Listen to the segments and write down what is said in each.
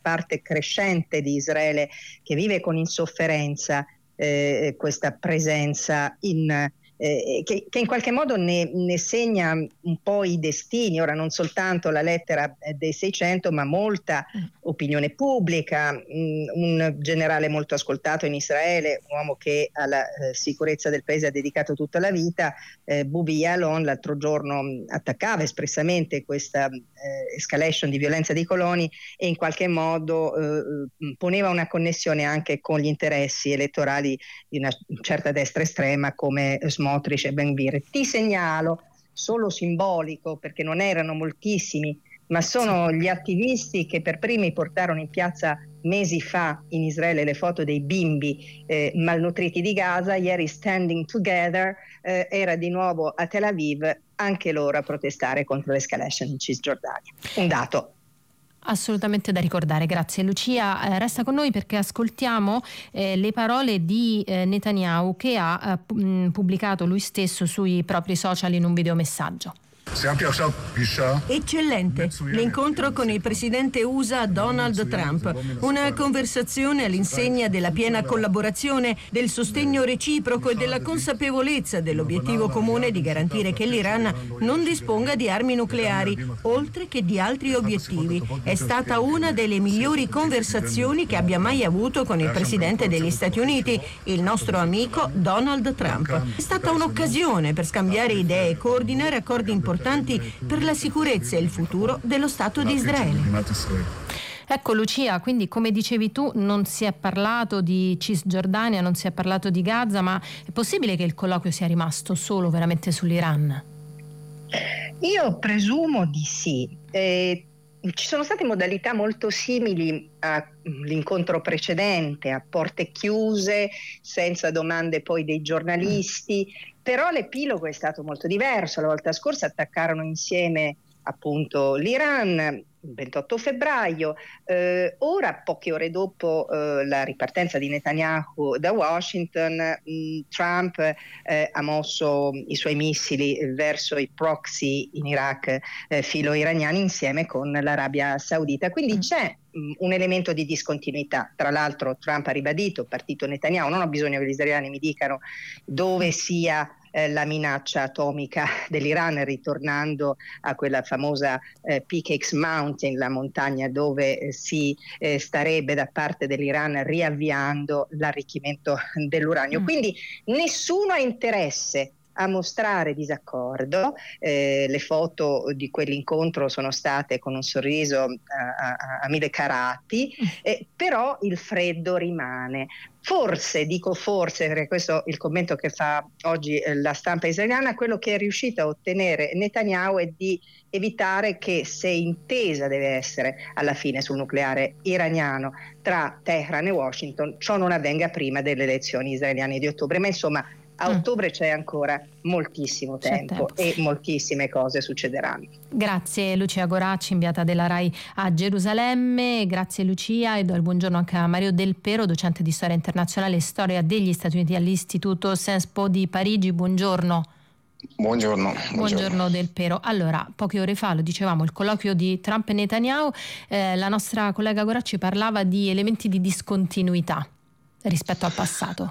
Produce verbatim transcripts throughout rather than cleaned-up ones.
parte crescente di Israele che vive con insofferenza eh, questa presenza in Eh, che, che in qualche modo ne, ne segna un po' i destini, ora non soltanto la lettera dei seicento, ma molta opinione pubblica. mh, un generale molto ascoltato in Israele, un uomo che alla eh, sicurezza del paese ha dedicato tutta la vita, eh, Bubi Ya'alon, l'altro giorno mh, attaccava espressamente questa eh, escalation di violenza dei coloni e in qualche modo eh, poneva una connessione anche con gli interessi elettorali di una certa destra estrema come Smotrich e Ben Gvir. Ti segnalo, solo simbolico perché non erano moltissimi, ma sono gli attivisti che per primi portarono in piazza mesi fa in Israele le foto dei bimbi eh, malnutriti di Gaza. Ieri Standing Together eh, era di nuovo a Tel Aviv, anche loro a protestare contro l'escalation in Cisgiordania. Un dato. Assolutamente da ricordare, grazie Lucia. Eh, resta con noi perché ascoltiamo eh, le parole di eh, Netanyahu che ha eh, mh, pubblicato lui stesso sui propri social in un videomessaggio. Eccellente, l'incontro con il presidente U S A Donald Trump, una conversazione all'insegna della piena collaborazione, del sostegno reciproco e della consapevolezza dell'obiettivo comune di garantire che l'Iran non disponga di armi nucleari, oltre che di altri obiettivi. È stata una delle migliori conversazioni che abbia mai avuto con il presidente degli Stati Uniti, il nostro amico Donald Trump. È stata un'occasione per scambiare idee e coordinare accordi importanti per la sicurezza e il futuro dello Stato di Israele. Ecco Lucia, quindi come dicevi tu non si è parlato di Cisgiordania, non si è parlato di Gaza, ma è possibile che il colloquio sia rimasto solo veramente sull'Iran? Io presumo di sì. Eh, ci sono state modalità molto simili all'incontro precedente, a porte chiuse, senza domande poi dei giornalisti, però l'epilogo è stato molto diverso. La volta scorsa attaccarono insieme appunto l'Iran il ventotto febbraio, eh, ora poche ore dopo eh, la ripartenza di Netanyahu da Washington, mh, Trump eh, ha mosso i suoi missili verso i proxy in Iraq eh, filo-iraniani insieme con l'Arabia Saudita, quindi c'è mh, un elemento di discontinuità. Tra l'altro Trump ha ribadito, partito Netanyahu, non ho bisogno che gli israeliani mi dicano dove sia la minaccia atomica dell'Iran, ritornando a quella famosa eh, Peak X Mountain, la montagna dove eh, si eh, starebbe da parte dell'Iran riavviando l'arricchimento dell'uranio. Mm. Quindi nessuno ha interesse a mostrare disaccordo. Eh, le foto di quell'incontro sono state con un sorriso a, a, a mille carati, eh, però il freddo rimane. Forse, dico forse, perché questo è il commento che fa oggi eh, la stampa israeliana, quello che è riuscito a ottenere Netanyahu è di evitare che, se intesa deve essere alla fine sul nucleare iraniano tra Teheran e Washington, ciò non avvenga prima delle elezioni israeliane di ottobre. Ma insomma, a ottobre c'è ancora moltissimo tempo, tempo e moltissime cose succederanno. Grazie Lucia Goracci, inviata della RAI a Gerusalemme. Grazie Lucia, e do il buongiorno anche a Mario Del Pero, docente di storia internazionale e storia degli Stati Uniti all'Istituto Sciences Po di Parigi. Buongiorno. Buongiorno, buongiorno. Buongiorno Del Pero. Allora, poche ore fa, lo dicevamo, il colloquio di Trump e Netanyahu, eh, la nostra collega Goracci parlava di elementi di discontinuità rispetto al passato.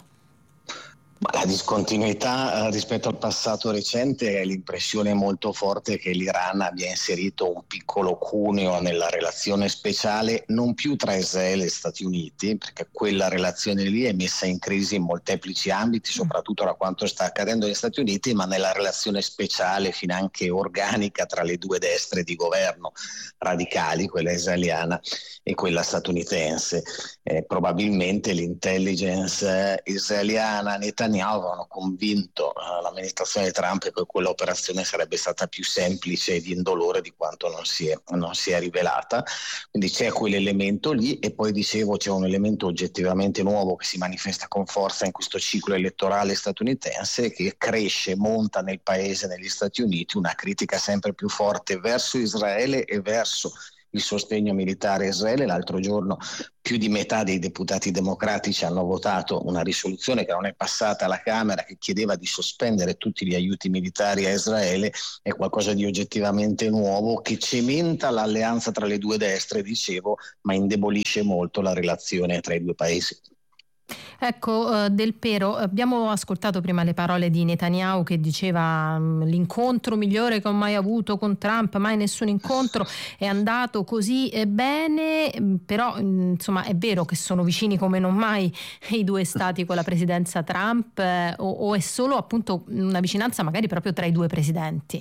Ma la discontinuità rispetto al passato recente è l'impressione molto forte che l'Iran abbia inserito un piccolo cuneo nella relazione speciale, non più tra Israele e Stati Uniti, perché quella relazione lì è messa in crisi in molteplici ambiti, soprattutto da quanto sta accadendo negli Stati Uniti, ma nella relazione speciale finanche organica tra le due destre di governo radicali, quella israeliana e quella statunitense. Eh, probabilmente l'intelligence israeliana, Netanyahu, avevano convinto uh, l'amministrazione Trump che quell'operazione sarebbe stata più semplice ed indolore di quanto non si è, non si è rivelata. Quindi c'è quell'elemento lì, e poi dicevo c'è un elemento oggettivamente nuovo che si manifesta con forza in questo ciclo elettorale statunitense, che cresce, monta nel paese, negli Stati Uniti, una critica sempre più forte verso Israele e verso il sostegno militare a Israele. L'altro giorno più di metà dei deputati democratici hanno votato una risoluzione che non è passata alla Camera, che chiedeva di sospendere tutti gli aiuti militari a Israele. È qualcosa di oggettivamente nuovo che cementa l'alleanza tra le due destre, dicevo, ma indebolisce molto la relazione tra i due paesi. Ecco, Del Pero, abbiamo ascoltato prima le parole di Netanyahu che diceva l'incontro migliore che ho mai avuto con Trump, mai nessun incontro è andato così bene, però insomma è vero che sono vicini come non mai i due stati con la presidenza Trump, o, o è solo appunto una vicinanza magari proprio tra i due presidenti?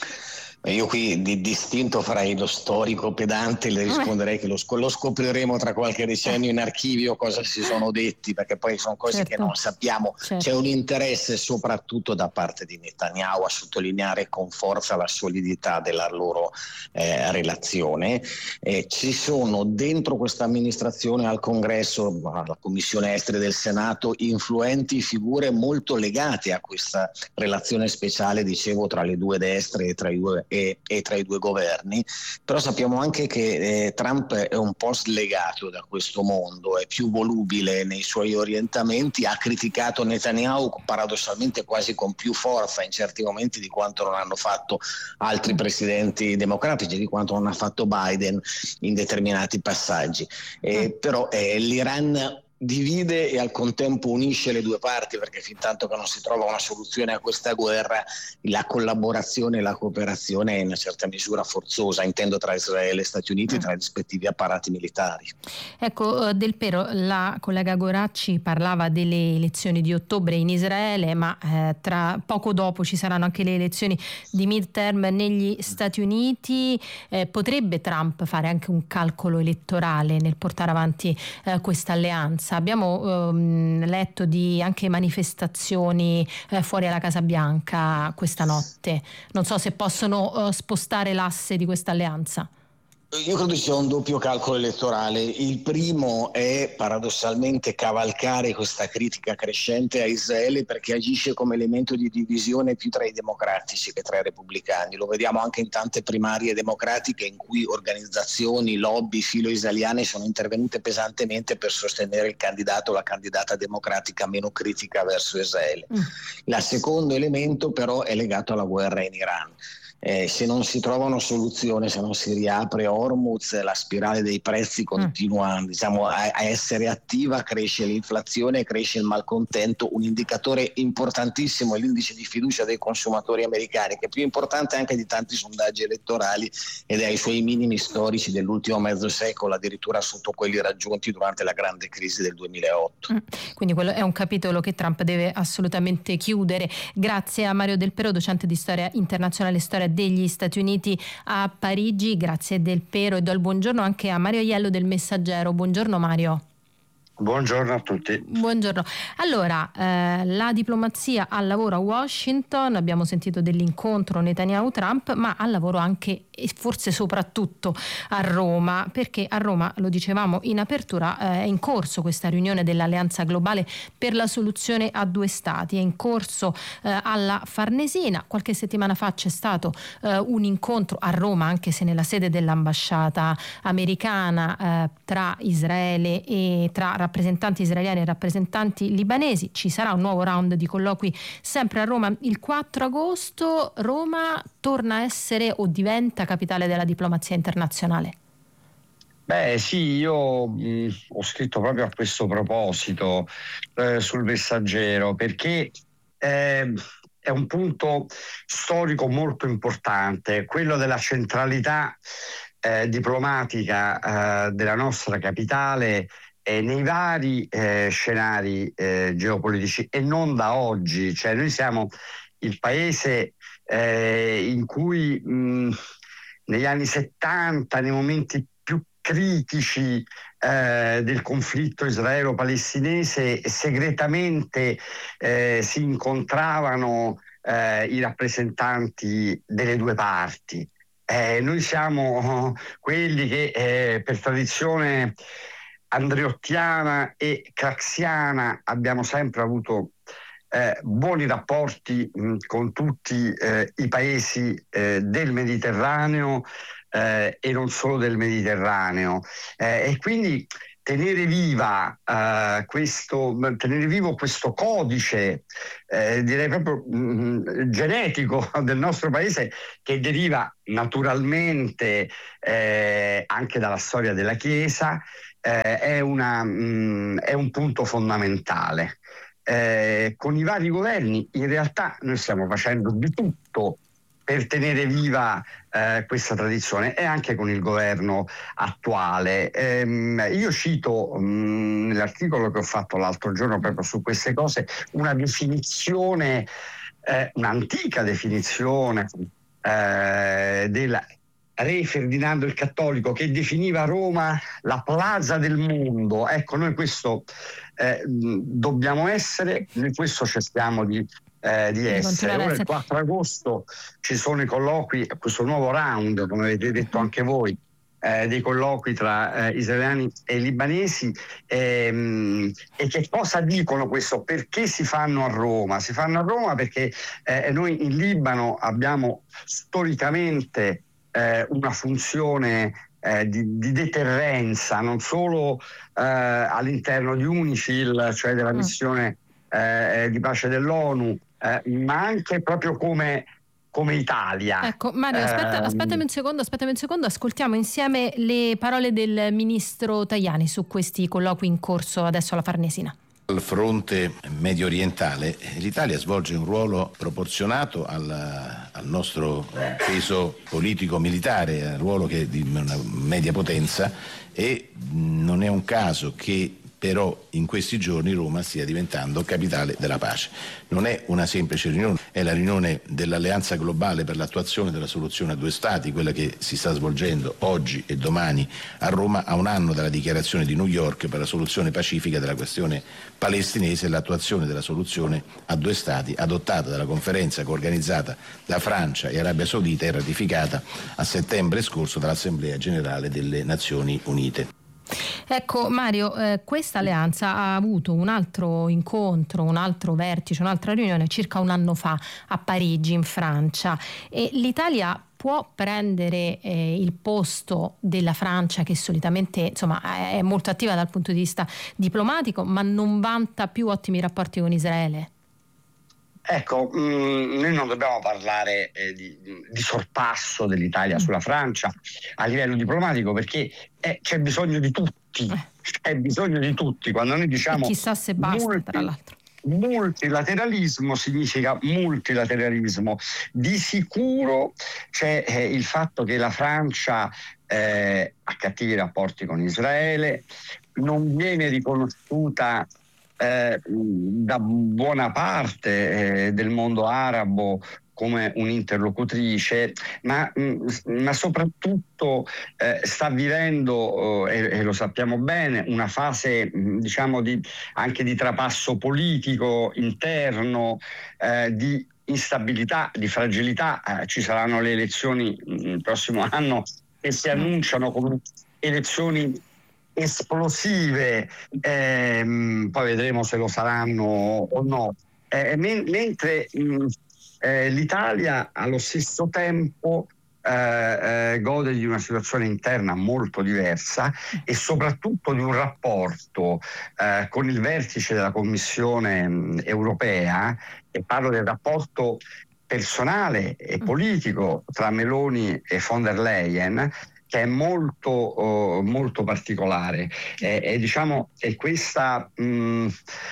Io qui di distinto farei lo storico pedante, le risponderei che lo, sc- lo scopriremo tra qualche decennio in archivio cosa si sono detti, perché poi sono cose certo. che non sappiamo. Certo. C'è un interesse soprattutto da parte di Netanyahu a sottolineare con forza la solidità della loro eh, relazione. Eh, ci sono dentro questa amministrazione al Congresso, alla Commissione Esteri del Senato, influenti figure molto legate a questa relazione speciale, dicevo, tra le due destre e tra i due E, e tra i due governi, però sappiamo anche che eh, Trump è un po' slegato da questo mondo, è più volubile nei suoi orientamenti, ha criticato Netanyahu paradossalmente quasi con più forza in certi momenti di quanto non hanno fatto altri presidenti democratici, di quanto non ha fatto Biden in determinati passaggi. Eh, però eh, l'Iran divide e al contempo unisce le due parti, perché fin tanto che non si trova una soluzione a questa guerra, la collaborazione e la cooperazione è in una certa misura forzosa, intendo tra Israele e Stati Uniti, tra i rispettivi apparati militari. Ecco, Del Pero, la collega Goracci parlava delle elezioni di ottobre in Israele, ma eh, tra poco dopo ci saranno anche le elezioni di midterm negli Stati Uniti. Eh, potrebbe Trump fare anche un calcolo elettorale nel portare avanti eh, questa alleanza? Abbiamo ehm, letto di anche manifestazioni eh, fuori alla Casa Bianca questa notte. Non so se possono eh, spostare l'asse di questa alleanza. Io credo sia un doppio calcolo elettorale. Il primo è paradossalmente cavalcare questa critica crescente a Israele, perché agisce come elemento di divisione più tra i democratici che tra i repubblicani. Lo vediamo anche in tante primarie democratiche in cui organizzazioni, lobby filo-israeliane sono intervenute pesantemente per sostenere il candidato o la candidata democratica meno critica verso Israele. Mm. Il secondo elemento però è legato alla guerra in Iran. Eh, se non si trova una soluzione, se non si riapre Hormuz, la spirale dei prezzi continua mm. diciamo, a, a essere attiva, cresce l'inflazione, cresce il malcontento. Un indicatore importantissimo è l'indice di fiducia dei consumatori americani, che è più importante anche di tanti sondaggi elettorali ed è ai suoi minimi storici dell'ultimo mezzo secolo, addirittura sotto quelli raggiunti durante la grande crisi del duemilaotto. Mm. Quindi quello è un capitolo che Trump deve assolutamente chiudere. Grazie a Mario Del Pero, docente di storia internazionale e storia degli Stati Uniti a Parigi. Grazie Del Pero, e do il buongiorno anche a Mario Aiello del Messaggero. Buongiorno Mario. Buongiorno a tutti. Buongiorno. Allora, eh, la diplomazia al lavoro a Washington, abbiamo sentito dell'incontro Netanyahu-Trump, ma al lavoro anche e forse soprattutto a Roma, perché a Roma, lo dicevamo in apertura, eh, è in corso questa riunione dell'Alleanza Globale per la soluzione a due stati, è in corso eh, alla Farnesina. Qualche settimana fa c'è stato eh, un incontro a Roma, anche se nella sede dell'ambasciata americana, eh, tra Israele e tra rappresentanti israeliani e rappresentanti libanesi. Ci sarà un nuovo round di colloqui sempre a Roma il quattro agosto. Roma torna a essere o diventa capitale della diplomazia internazionale? Beh sì, io mh, ho scritto proprio a questo proposito eh, sul Messaggero, perché eh, è un punto storico molto importante, quello della centralità eh, diplomatica eh, della nostra capitale eh, nei vari eh, scenari eh, geopolitici, e non da oggi. Cioè, noi siamo il paese eh, in cui mh, negli anni settanta, nei momenti più critici eh, del conflitto israelo-palestinese, segretamente eh, si incontravano eh, i rappresentanti delle due parti. Eh, noi siamo quelli che eh, per tradizione andreottiana e craxiana abbiamo sempre avuto Eh, buoni rapporti mh, con tutti eh, i paesi eh, del Mediterraneo, eh, e non solo del Mediterraneo. Eh, e quindi tenere viva uh, questo, tenere vivo questo codice, eh, direi proprio mh, genetico del nostro paese, che deriva naturalmente eh, anche dalla storia della Chiesa, eh, è, una, mh, è un punto fondamentale. Eh, con i vari governi in realtà noi stiamo facendo di tutto per tenere viva eh, questa tradizione, e anche con il governo attuale. Ehm, io cito mh, nell'articolo che ho fatto l'altro giorno proprio su queste cose una definizione, eh, un'antica definizione eh, del re Ferdinando il Cattolico, che definiva Roma la plaza del mondo. Ecco, noi questo eh, dobbiamo essere, noi questo cerchiamo di Eh, di essere. Ora il quattro agosto ci sono i colloqui, questo nuovo round, come avete detto anche voi, eh, dei colloqui tra eh, israeliani e libanesi, ehm, e che cosa dicono questo? Perché si fanno a Roma? Si fanno a Roma perché eh, noi in Libano abbiamo storicamente eh, una funzione eh, di, di deterrenza, non solo eh, all'interno di UNIFIL, cioè della missione eh, di pace dell'ONU, Eh, ma anche proprio come, come Italia. Ecco, Mario, aspetta, eh, aspettami un secondo, aspettami un secondo, ascoltiamo insieme le parole del ministro Tajani su questi colloqui in corso adesso alla Farnesina. Al fronte medio orientale l'Italia svolge un ruolo proporzionato al, al nostro peso politico-militare, un ruolo che è di una media potenza, e non è un caso che però in questi giorni Roma stia diventando capitale della pace. Non è una semplice riunione, è la riunione dell'Alleanza Globale per l'attuazione della soluzione a due Stati, quella che si sta svolgendo oggi e domani a Roma, a un anno dalla dichiarazione di New York per la soluzione pacifica della questione palestinese e l'attuazione della soluzione a due Stati, adottata dalla conferenza coorganizzata da Francia e Arabia Saudita e ratificata a settembre scorso dall'Assemblea Generale delle Nazioni Unite. Ecco Mario, eh, questa alleanza ha avuto un altro incontro, un altro vertice, un'altra riunione circa un anno fa a Parigi in Francia, e l'Italia può prendere eh, il posto della Francia, che solitamente insomma è molto attiva dal punto di vista diplomatico ma non vanta più ottimi rapporti con Israele? Ecco, mh, noi non dobbiamo parlare eh, di, di sorpasso dell'Italia sulla Francia a livello diplomatico, perché eh, c'è bisogno di tutti, c'è bisogno di tutti. Quando noi diciamo e chissà se basta, multi, tra l'altro. Multilateralismo significa multilateralismo. Di sicuro c'è eh, il fatto che la Francia eh, ha cattivi rapporti con Israele, non viene riconosciuta Eh, da buona parte eh, del mondo arabo come un'interlocutrice, ma, mh, ma soprattutto eh, sta vivendo, eh, e lo sappiamo bene, una fase mh, diciamo di, anche di trapasso politico interno, eh, di instabilità, di fragilità. Eh, ci saranno le elezioni mh, il prossimo anno che si annunciano come elezioni esplosive, ehm, poi vedremo se lo saranno o no, eh, men- mentre mh, eh, l'Italia allo stesso tempo eh, eh, gode di una situazione interna molto diversa e soprattutto di un rapporto eh, con il vertice della Commissione mh, europea, e parlo del rapporto personale e politico tra Meloni e von der Leyen, che è molto, oh, molto particolare. E, e diciamo che questa mh,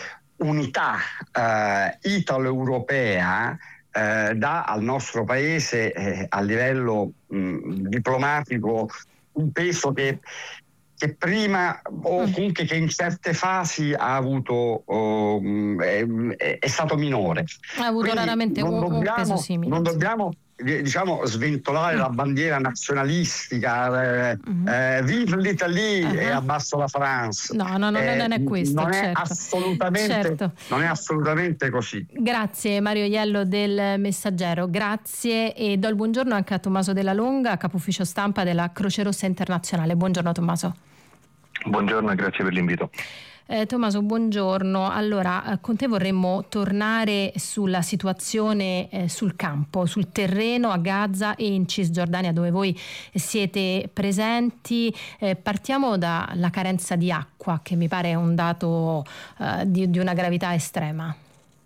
unità eh, italo-europea eh, dà al nostro paese eh, a livello mh, diplomatico un peso che che prima o comunque che in certe fasi ha avuto oh, è, è stato minore. Ha avuto Quindi raramente non un, dobbiamo, un peso simile. Non dobbiamo diciamo sventolare mm. la bandiera nazionalistica, eh, mm-hmm. eh, vive l'Italie uh-huh. e abbasso la France. No, no, no eh, non è questo. Non, certo. è assolutamente, certo. non è assolutamente così. Grazie Mario Iello del Messaggero, grazie, e do il buongiorno anche a Tommaso Della Longa, capo ufficio stampa della Croce Rossa Internazionale. Buongiorno Tommaso. Buongiorno e grazie per l'invito. Eh, Tommaso, buongiorno. Allora, con te vorremmo tornare sulla situazione eh, sul campo, sul terreno a Gaza e in Cisgiordania, dove voi siete presenti. Eh, partiamo dalla carenza di acqua, che mi pare un dato eh, di, di una gravità estrema.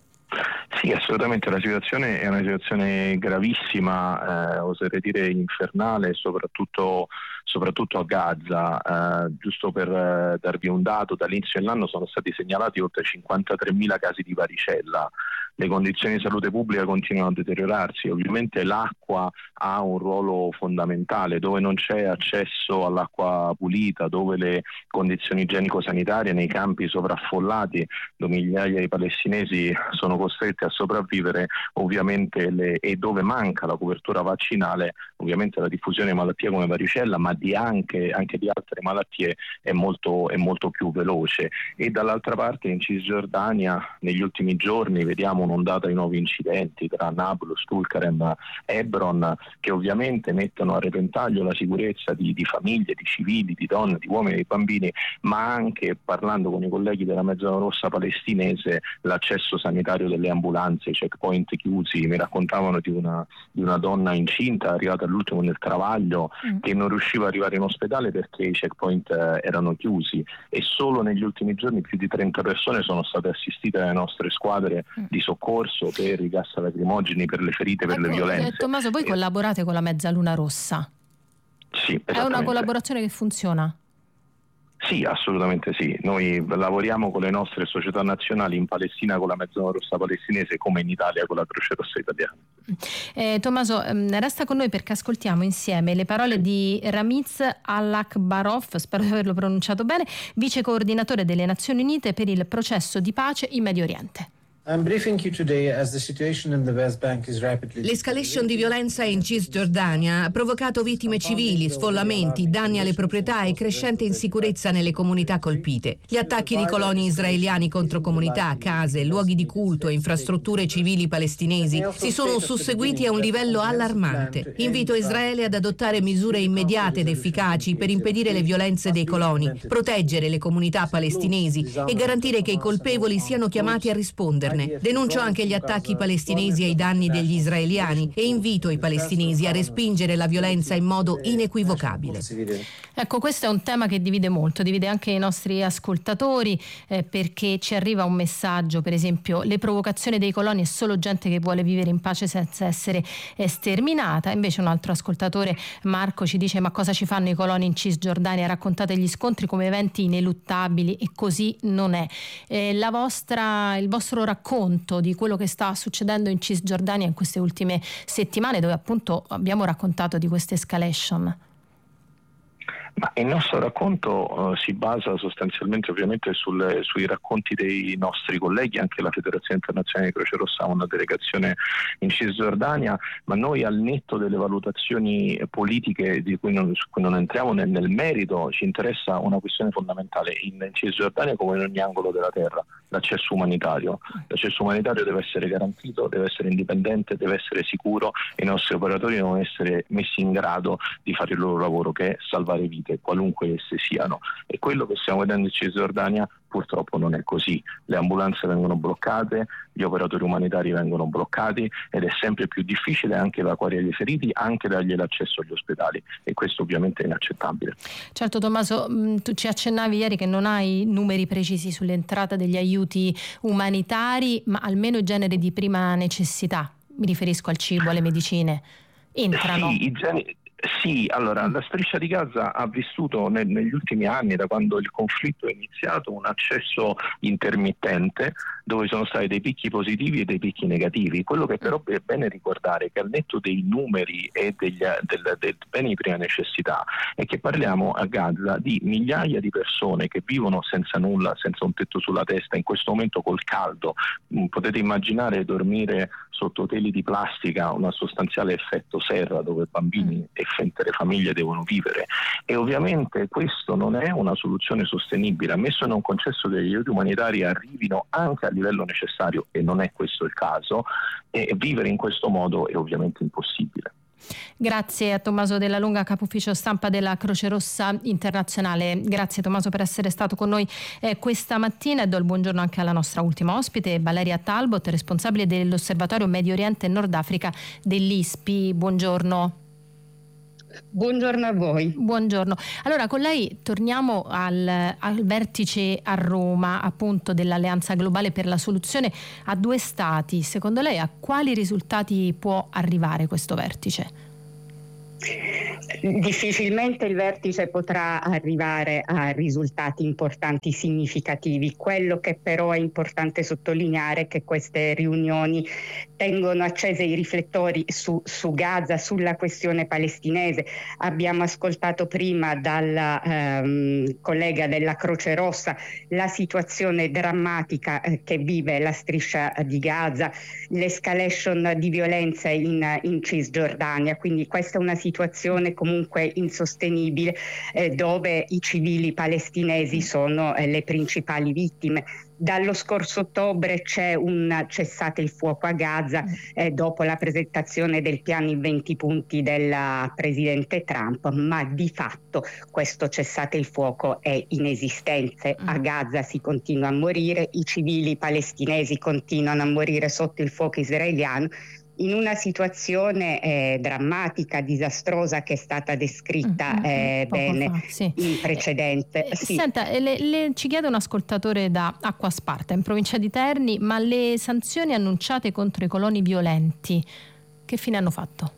Sì, assolutamente, la situazione è una situazione gravissima, eh, oserei dire infernale, soprattutto, soprattutto a Gaza. Eh, giusto per eh, darvi un dato, dall'inizio dell'anno sono stati segnalati oltre cinquantatremila casi di varicella. Le condizioni di salute pubblica continuano a deteriorarsi, ovviamente l'acqua ha un ruolo fondamentale, dove non c'è accesso all'acqua pulita, dove le condizioni igienico-sanitarie nei campi sovraffollati, dove migliaia di palestinesi sono costretti a sopravvivere, ovviamente le, e dove manca la copertura vaccinale, ovviamente la diffusione di malattie come varicella, ma di anche, anche di altre malattie è molto, è molto più veloce. E dall'altra parte in Cisgiordania negli ultimi giorni vediamo un'ondata di nuovi incidenti tra Nablus, Tulkarem, Hebron, che ovviamente mettono a repentaglio la sicurezza di, di famiglie, di civili, di donne, di uomini e di bambini, ma anche, parlando con i colleghi della Mezzaluna Rossa palestinese, l'accesso sanitario delle ambulanze, i checkpoint chiusi. Mi raccontavano di una, di una donna incinta arrivata all'ultimo nel travaglio mm. che non riusciva ad arrivare in ospedale perché i checkpoint eh, erano chiusi, e solo negli ultimi giorni più di trenta persone sono state assistite dalle nostre squadre mm. di soccorso per i gas lacrimogeni, per le ferite, per ecco, le violenze. Eh, Tommaso, voi collaborate con la Mezzaluna Rossa? Sì, è una collaborazione che funziona? Sì, assolutamente sì. Noi lavoriamo con le nostre società nazionali in Palestina con la Mezzaluna Rossa palestinese, come in Italia con la Croce Rossa italiana. Eh, Tommaso, resta con noi perché ascoltiamo insieme le parole di Ramiz Al-Akbarov, spero di averlo pronunciato bene, vice coordinatore delle Nazioni Unite per il processo di pace in Medio Oriente. L'escalation di violenza in Cisgiordania ha provocato vittime civili, sfollamenti, danni alle proprietà e crescente insicurezza nelle comunità colpite. Gli attacchi di coloni israeliani contro comunità, case, luoghi di culto e infrastrutture civili palestinesi si sono susseguiti a un livello allarmante. Invito Israele ad adottare misure immediate ed efficaci per impedire le violenze dei coloni, proteggere le comunità palestinesi e garantire che i colpevoli siano chiamati a risponderne. Denuncio anche gli attacchi palestinesi ai danni degli israeliani e invito i palestinesi a respingere la violenza in modo inequivocabile. Ecco, questo è un tema che divide molto, divide anche i nostri ascoltatori, eh, perché ci arriva un messaggio, per esempio, le provocazioni dei coloni è solo gente che vuole vivere in pace senza essere eh, sterminata. Invece un altro ascoltatore, Marco, ci dice: ma cosa ci fanno i coloni in Cisgiordania? Raccontate gli scontri come eventi ineluttabili, e così non è. Eh, la vostra, il vostro racconto conto di quello che sta succedendo in Cisgiordania in queste ultime settimane, dove appunto abbiamo raccontato di questa escalation. Ma il nostro racconto uh, si basa sostanzialmente ovviamente sul, sui racconti dei nostri colleghi. Anche la Federazione Internazionale di Croce Rossa ha una delegazione in Cisgiordania, ma noi, al netto delle valutazioni politiche di cui non, su cui non entriamo nel, nel merito, ci interessa una questione fondamentale in Cisgiordania come in ogni angolo della terra: l'accesso umanitario. L'accesso umanitario deve essere garantito, deve essere indipendente, deve essere sicuro, e i nostri operatori devono essere messi in grado di fare il loro lavoro, che è salvare vite, qualunque esse siano. E quello che stiamo vedendo in Cisgiordania purtroppo non è così. Le ambulanze vengono bloccate, gli operatori umanitari vengono bloccati, ed è sempre più difficile anche evacuare gli feriti, anche dargli l'accesso agli ospedali, e questo ovviamente è inaccettabile. Certo, Tommaso, tu ci accennavi ieri che non hai numeri precisi sull'entrata degli aiuti umanitari, ma almeno i generi di prima necessità, mi riferisco al cibo, alle medicine, entrano? Sì, i generi... Sì, allora la striscia di Gaza ha vissuto nel, negli ultimi anni, da quando il conflitto è iniziato, un accesso intermittente, dove sono stati dei picchi positivi e dei picchi negativi. Quello che però è bene ricordare è che, al netto dei numeri e degli del, del beni di prima necessità, è che parliamo a Gaza di migliaia di persone che vivono senza nulla, senza un tetto sulla testa, in questo momento col caldo. Potete immaginare dormire sotto teli di plastica, un sostanziale effetto serra, dove bambini e intere famiglie devono vivere, e ovviamente questo non è una soluzione sostenibile. Ammesso e non concesso che gli aiuti umanitari arrivino anche a livello necessario, e non è questo il caso, e vivere in questo modo è ovviamente impossibile. Grazie a Tommaso Della Lunga, capo ufficio stampa della Croce Rossa Internazionale. Grazie Tommaso per essere stato con noi eh, questa mattina, e do il buongiorno anche alla nostra ultima ospite, Valeria Talbot, responsabile dell'Osservatorio Medio Oriente e Nord Africa dell'I S P I. Buongiorno. Buongiorno a voi. Buongiorno. Allora, con lei torniamo al, al vertice a Roma, appunto, dell'Alleanza Globale per la Soluzione a Due Stati. Secondo lei a quali risultati può arrivare questo vertice? Difficilmente il vertice potrà arrivare a risultati importanti, significativi. Quello che però è importante sottolineare è che queste riunioni tengono accese i riflettori su, su Gaza, sulla questione palestinese. Abbiamo ascoltato prima dalla ehm, collega della Croce Rossa la situazione drammatica eh, che vive la striscia di Gaza, l'escalation di violenza in, in Cisgiordania, quindi questa è una situazione comunque insostenibile eh, dove i civili palestinesi sono eh, le principali vittime. Dallo scorso ottobre c'è un cessate il fuoco a Gaza eh, dopo la presentazione del piano in venti punti del presidente Trump, ma di fatto questo cessate il fuoco è inesistente. A Gaza si continua a morire, i civili palestinesi continuano a morire sotto il fuoco israeliano, in una situazione eh, drammatica, disastrosa, che è stata descritta eh, bene fa, sì. in precedenza. Eh, sì. Senta, le, le, ci chiede un ascoltatore da Acquasparta, in provincia di Terni, ma le sanzioni annunciate contro i coloni violenti, che fine hanno fatto?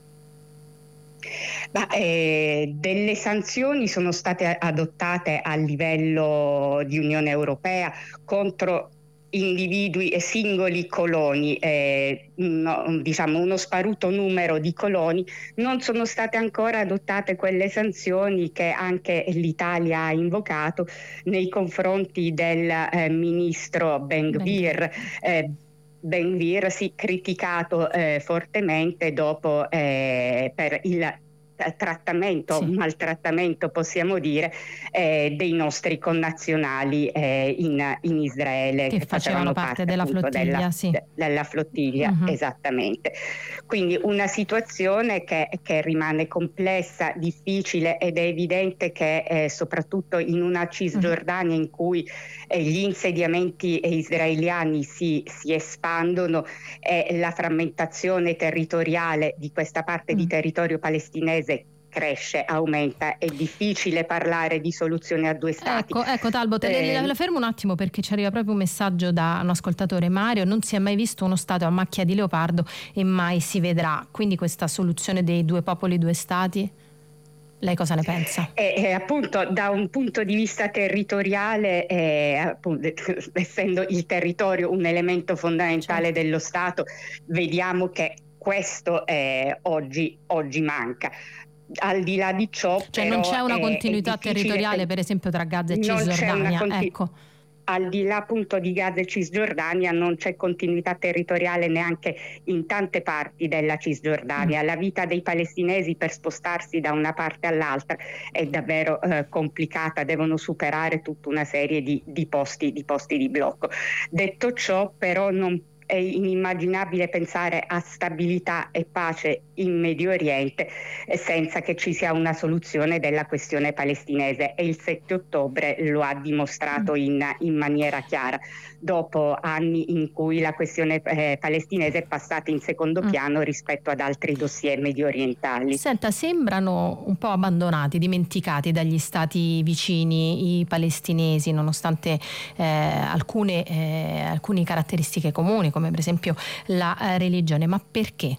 Ma, eh, delle sanzioni sono state adottate a livello di Unione Europea contro individui e singoli coloni, eh, no, diciamo uno sparuto numero di coloni. Non sono state ancora adottate quelle sanzioni che anche l'Italia ha invocato nei confronti del eh, ministro Ben Gvir. Eh, Ben Gvir sì, criticato eh, fortemente dopo eh, per il trattamento, sì. maltrattamento possiamo dire, eh, dei nostri connazionali eh, in, in Israele che, che facevano parte, parte della flottiglia, della, sì. de, della flottiglia uh-huh. esattamente. Quindi una situazione che, che rimane complessa, difficile, ed è evidente che eh, soprattutto in una Cisgiordania uh-huh. in cui eh, gli insediamenti israeliani si, si espandono e la frammentazione territoriale di questa parte uh-huh. di territorio palestinese cresce, aumenta, è difficile parlare di soluzione a due stati. Ecco, ecco Talbot, eh, la, la fermo un attimo perché ci arriva proprio un messaggio da un ascoltatore. Mario: non si è mai visto uno stato a macchia di leopardo e mai si vedrà. Quindi questa soluzione dei due popoli, due stati, lei cosa ne pensa? Eh, eh, appunto, da un punto di vista territoriale, eh, appunto, essendo il territorio un elemento fondamentale certo. dello Stato, vediamo che questo eh, oggi, oggi manca. Al di là di ciò, cioè però, non c'è una è, continuità è territoriale, per esempio, tra Gaza e Cisgiordania. Continu- ecco. Al di là appunto di Gaza e Cisgiordania non c'è continuità territoriale neanche in tante parti della Cisgiordania. Mm. La vita dei palestinesi per spostarsi da una parte all'altra è davvero eh, complicata, devono superare tutta una serie di, di posti di posti di blocco. Detto ciò, però, non è inimmaginabile pensare a stabilità e pace in Medio Oriente senza che ci sia una soluzione della questione palestinese, e il sette ottobre lo ha dimostrato in, in maniera chiara, dopo anni in cui la questione eh, palestinese è passata in secondo piano rispetto ad altri dossier medio orientali. Senta, sembrano un po' abbandonati, dimenticati dagli stati vicini i palestinesi, nonostante eh, alcune eh, alcune caratteristiche comuni, come per esempio la eh, religione. Ma perché?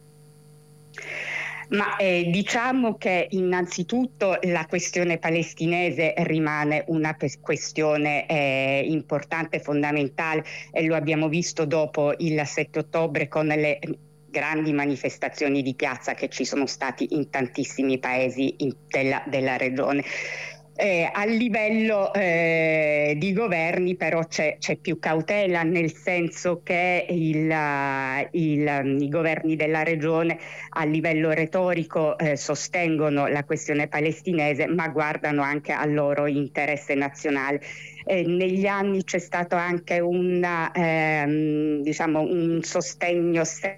Ma eh, diciamo che innanzitutto la questione palestinese rimane una pe- questione eh, importante, fondamentale, e lo abbiamo visto dopo il sette ottobre con le grandi manifestazioni di piazza che ci sono stati in tantissimi paesi in, della, della regione. Eh, a livello eh, di governi però c'è, c'è più cautela, nel senso che il, il, i governi della regione a livello retorico eh, sostengono la questione palestinese, ma guardano anche al loro interesse nazionale. Eh, negli anni c'è stato anche una, ehm, diciamo un sostegno serio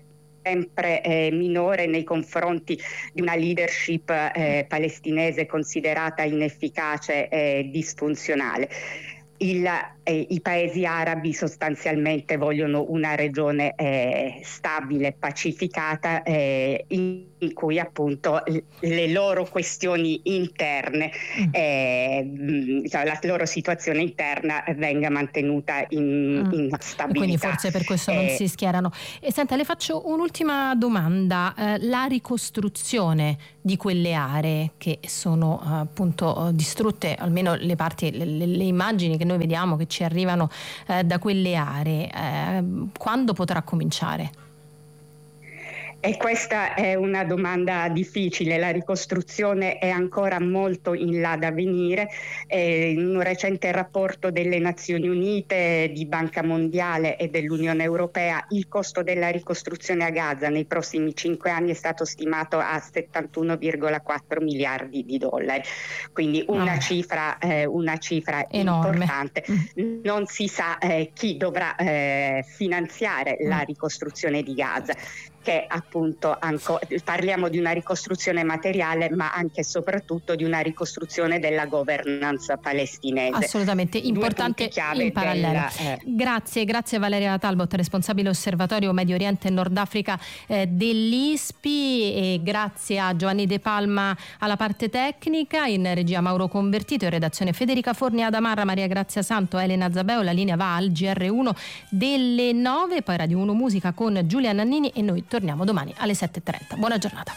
sempre eh, minore nei confronti di una leadership eh, palestinese considerata inefficace e disfunzionale. Il, eh, I paesi arabi sostanzialmente vogliono una regione eh, stabile, pacificata, eh, in, in cui appunto le loro questioni interne, eh, la loro situazione interna venga mantenuta in, mm. in stabilità. Quindi forse per questo eh, non si schierano. E senta, le faccio un'ultima domanda. Eh, la ricostruzione di quelle aree che sono eh, appunto distrutte, almeno le parti, le, le immagini che noi vediamo che ci arrivano eh, da quelle aree, eh, quando potrà cominciare? E questa è una domanda difficile, la ricostruzione è ancora molto in là da venire. Eh, in un recente rapporto delle Nazioni Unite, di Banca Mondiale e dell'Unione Europea, il costo della ricostruzione a Gaza nei prossimi cinque anni è stato stimato a settantuno virgola quattro miliardi di dollari, quindi una oh. cifra, eh, una cifra importante. Non si sa eh, chi dovrà eh, finanziare mm. la ricostruzione di Gaza, che appunto anco, parliamo di una ricostruzione materiale, ma anche e soprattutto di una ricostruzione della governance palestinese. Assolutamente importante in parallelo. Della, eh. Grazie, grazie Valeria Talbot, responsabile osservatorio Medio Oriente e Nord Africa eh, dell'I S P I, e grazie a Giovanni De Palma alla parte tecnica, in regia Mauro Convertito, in redazione Federica Forni, Adamarra, Maria Grazia Santo, Elena Zabeo. La linea va al G R uno delle nove, poi Radio uno Musica con Giulia Nannini, e noi torniamo domani alle sette e trenta. Buona giornata.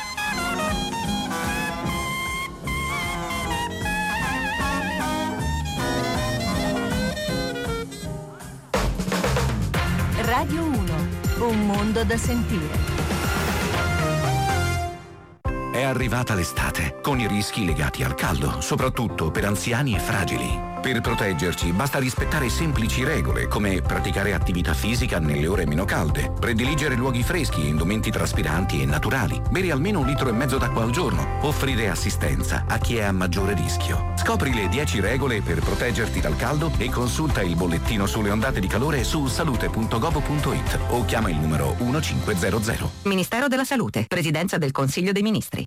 Radio uno, un mondo da sentire. È arrivata l'estate, con i rischi legati al caldo, soprattutto per anziani e fragili. Per proteggerci basta rispettare semplici regole, come praticare attività fisica nelle ore meno calde, prediligere luoghi freschi e indumenti traspiranti e naturali, bere almeno un litro e mezzo d'acqua al giorno, offrire assistenza a chi è a maggiore rischio. Scopri le dieci regole per proteggerti dal caldo e consulta il bollettino sulle ondate di calore su salute punto gov punto it o chiama il numero uno cinque zero zero. Ministero della Salute, Presidenza del Consiglio dei Ministri.